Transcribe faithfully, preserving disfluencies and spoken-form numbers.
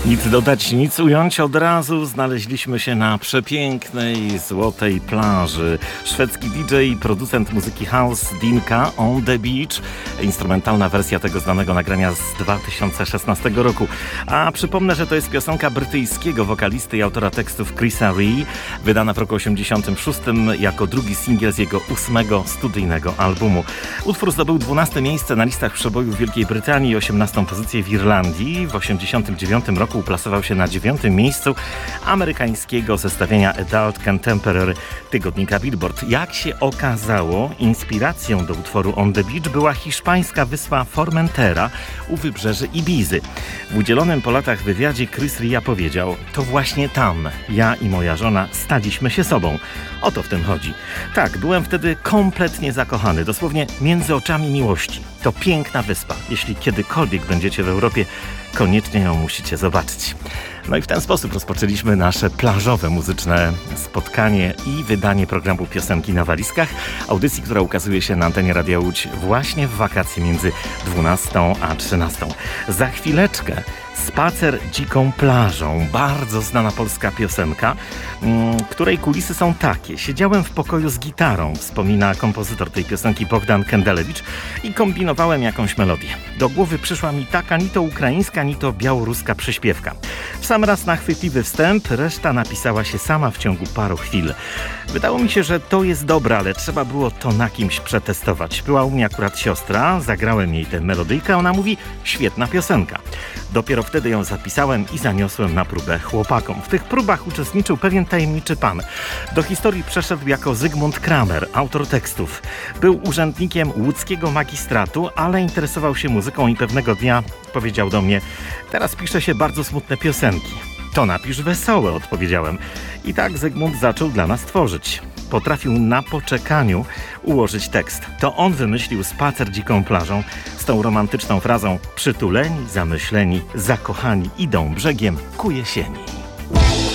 Nic dodać, nic ująć. Od razu znaleźliśmy się na przepięknej, złotej plaży. Szwedzki D J i producent muzyki house Dinka On The Beach. Instrumentalna wersja tego znanego nagrania z dwa tysiące szesnastego roku. A przypomnę, że to jest piosenka brytyjskiego wokalisty i autora tekstów Chrisa Ree, wydana w roku osiemdziesiątym szóstym jako drugi singiel z jego ósmego studyjnego albumu. Utwór zdobył dwunaste miejsce na listach przebojów w Wielkiej Brytanii i osiemnastą pozycję w Irlandii. W osiemdziesiątym dziewiątym roku uplasował się na dziewiątym miejscu amerykańskiego zestawienia Adult Contemporary tygodnika Billboard. Jak się okazało, inspiracją do utworu On The Beach była hiszpańska wyspa Formentera u wybrzeży Ibizy. W udzielonym po latach wywiadzie Chris Rea powiedział: to właśnie tam ja i moja żona staliśmy się sobą. O to w tym chodzi. Tak, byłem wtedy kompletnie zakochany, dosłownie między oczami miłości. To piękna wyspa. Jeśli kiedykolwiek będziecie w Europie, koniecznie ją musicie zobaczyć. No i w ten sposób rozpoczęliśmy nasze plażowe muzyczne spotkanie i wydanie programu Piosenki na walizkach, audycji, która ukazuje się na antenie Radia Łódź właśnie w wakacje między dwunastą a trzynastą. Za chwileczkę Spacer dziką plażą. Bardzo znana polska piosenka, której kulisy są takie. Siedziałem w pokoju z gitarą, wspomina kompozytor tej piosenki Bogdan Kendelewicz, i kombinowałem jakąś melodię. Do głowy przyszła mi taka ni to ukraińska, ni to białoruska przyśpiewka. W sam raz na chwytliwy wstęp, reszta napisała się sama w ciągu paru chwil. Wydało mi się, że to jest dobre, ale trzeba było to na kimś przetestować. Była u mnie akurat siostra, zagrałem jej tę melodyjkę, a ona mówi: świetna piosenka. Dopiero wtedy ją zapisałem i zaniosłem na próbę chłopakom. W tych próbach uczestniczył pewien tajemniczy pan. Do historii przeszedł jako Zygmunt Kramer, autor tekstów. Był urzędnikiem łódzkiego magistratu, ale interesował się muzyką i pewnego dnia powiedział do mnie: teraz pisze się bardzo smutne piosenki. To napisz wesołe, odpowiedziałem. I tak Zygmunt zaczął dla nas tworzyć. Potrafił na poczekaniu ułożyć tekst. To on wymyślił Spacer dziką plażą z tą romantyczną frazą: przytuleni, zamyśleni, zakochani idą brzegiem ku jesieni.